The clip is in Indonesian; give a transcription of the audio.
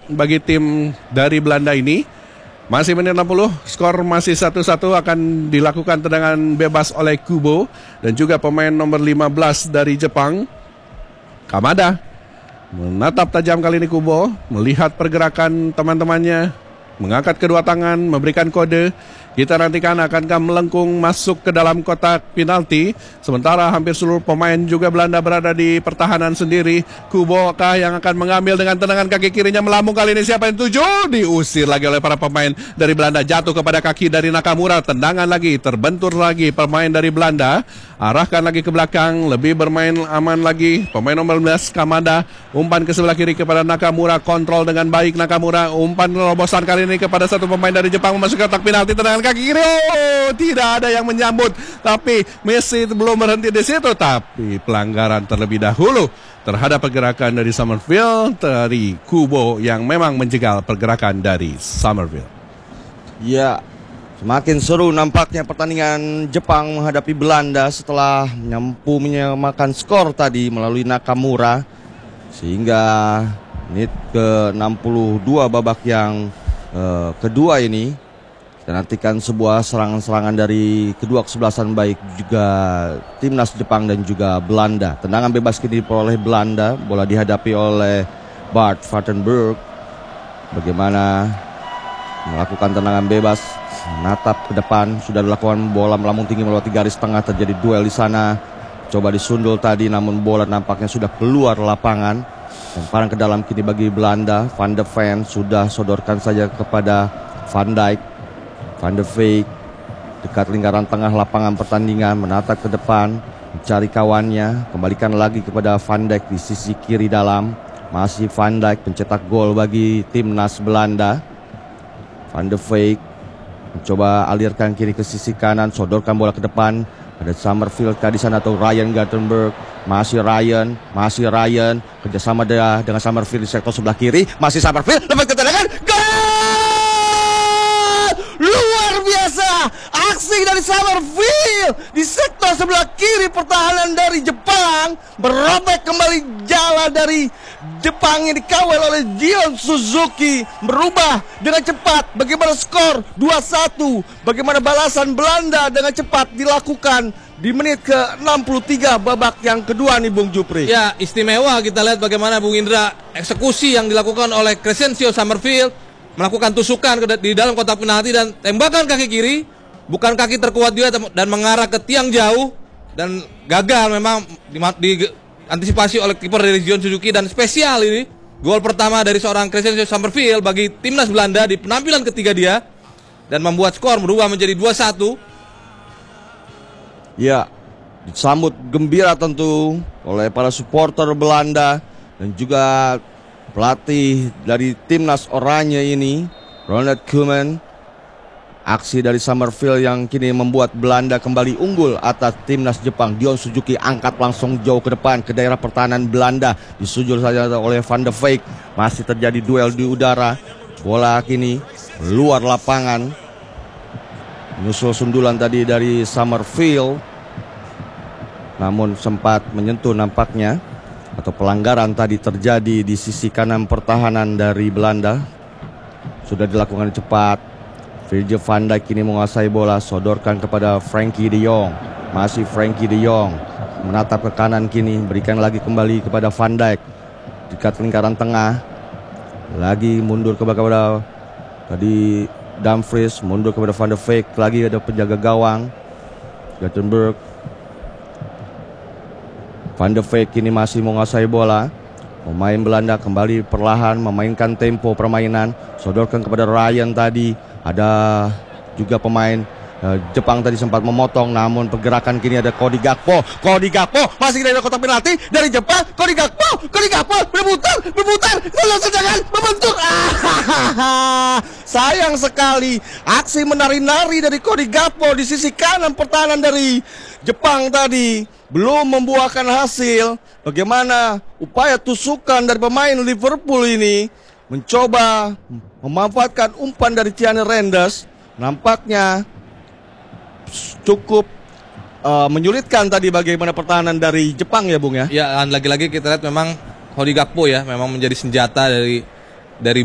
bagi tim dari Belanda ini. Masih menit 60, skor masih 1-1, akan dilakukan tendangan bebas oleh Kubo dan juga pemain nomor 15 dari Jepang, Kamada. Menatap tajam kali ini Kubo, melihat pergerakan teman-temannya, mengangkat kedua tangan, memberikan kode. Kita nantikan akankah melengkung masuk ke dalam kotak penalti. Sementara hampir seluruh pemain juga Belanda berada di pertahanan sendiri. Kubo kah yang akan mengambil dengan tendangan kaki kirinya melambung kali ini. Siapa yang tuju? Diusir lagi oleh para pemain dari Belanda. Jatuh kepada kaki dari Nakamura. Tendangan lagi, terbentur lagi pemain dari Belanda. Arahkan lagi ke belakang, lebih bermain aman lagi. Pemain nomor 11 Kamada, umpan ke sebelah kiri kepada Nakamura. Kontrol dengan baik Nakamura. Umpan terobosan kali ini kepada satu pemain dari Jepang memasuki kotak penalti. Tendangan kaki kiri, tidak ada yang menyambut, tapi Messi belum berhenti di situ, tapi pelanggaran terlebih dahulu terhadap pergerakan dari Summerfield, dari Kubo yang memang menjegal pergerakan dari Summerfield. Ya, semakin seru nampaknya pertandingan Jepang menghadapi Belanda setelah mampu menyamakan skor tadi melalui Nakamura, sehingga menit ke-62 babak yang kedua ini. Dan nantikan sebuah serangan-serangan dari kedua kesebelasan baik juga timnas Jepang dan juga Belanda. Tendangan bebas kini diperoleh Belanda, bola dihadapi oleh Bart Vandenberg. Bagaimana melakukan tendangan bebas, menatap ke depan, sudah dilakukan bola melambung tinggi melewati garis tengah, terjadi duel di sana. Coba disundul tadi namun bola nampaknya sudah keluar lapangan. Lemparan ke dalam kini bagi Belanda. Van de Ven sudah sodorkan saja kepada Van Dijk. Van de Beek dekat lingkaran tengah lapangan pertandingan, menatap ke depan, mencari kawannya, kembalikan lagi kepada Van Dijk di sisi kiri dalam. Masih Van Dijk pencetak gol bagi timnas Belanda. Van de Beek mencoba alirkan kiri ke sisi kanan, sodorkan bola ke depan. Ada Summerfield di sana atau Ryan Gartenberg. Masih Ryan kerjasama dia dengan Summerfield di sektor sebelah kiri. Masih Summerfield dapat ketendangan, gol! Luar biasa aksi dari Summerfield di sektor sebelah kiri pertahanan dari Jepang. Berobek kembali jalan dari Jepang yang dikawal oleh Gion Suzuki, berubah dengan cepat. Bagaimana skor 2-1, bagaimana balasan Belanda dengan cepat dilakukan di menit ke-63 babak yang kedua nih Bung Jupri. Ya, istimewa kita lihat bagaimana Bung Indra eksekusi yang dilakukan oleh Crescencio Summerfield, melakukan tusukan di dalam kotak penalti dan tembakan kaki kiri, bukan kaki terkuat dia dan mengarah ke tiang jauh dan gagal memang diantisipasi oleh kiper dari Gion Suzuki. Dan spesial ini gol pertama dari seorang Crescencio Summerfield bagi timnas Belanda di penampilan ketiga dia dan membuat skor berubah menjadi 2-1. Ya, disambut gembira tentu oleh para supporter Belanda dan juga pelatih dari timnas oranye ini, Ronald Koeman. Aksi dari Summerfield yang kini membuat Belanda kembali unggul atas timnas Jepang. Gion Suzuki angkat langsung jauh ke depan ke daerah pertahanan Belanda. Disujul saja oleh Van de Beek. Masih terjadi duel di udara. Bola kini luar lapangan. Menyusul sundulan tadi dari Summerfield, namun sempat menyentuh nampaknya, atau pelanggaran tadi terjadi di sisi kanan pertahanan dari Belanda. Sudah dilakukan cepat. Virgil van Dijk kini menguasai bola, sodorkan kepada Frankie de Jong. Masih Frankie de Jong menatap ke kanan kini, berikan lagi kembali kepada Van Dijk dekat lingkaran tengah. Lagi mundur kepada tadi Dumfries, mundur kepada Van de Beek, lagi ada penjaga gawang Gartenberg. Van de Beek kini masih menguasai bola. Pemain Belanda kembali perlahan memainkan tempo permainan, sodorkan kepada Ryan tadi. Ada juga pemain Jepang tadi sempat memotong, namun pergerakan kini ada Cody Gakpo. Cody Gakpo masih dari kotak penalti dari Jepang. Cody Gakpo berputar, lalu serangan membentuk. Sayang sekali aksi menari-nari dari Cody Gakpo di sisi kanan pertahanan dari Jepang tadi belum membuahkan hasil. Bagaimana upaya tusukan dari pemain Liverpool ini mencoba memanfaatkan umpan dari Tiane Reinders, nampaknya cukup menyulitkan tadi bagaimana pertahanan dari Jepang ya Bung ya. Ya, lagi-lagi kita lihat memang Cody Gakpo ya memang menjadi senjata dari